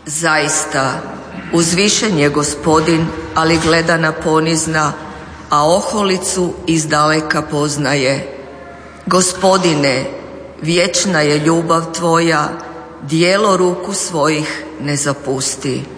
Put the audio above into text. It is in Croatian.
Zaista, uzvišen je Gospodin, ali gleda na ponizna, a oholicu izdaleka poznaje. Gospodine, vječna je ljubav Tvoja, djelo ruku svojih ne zapusti.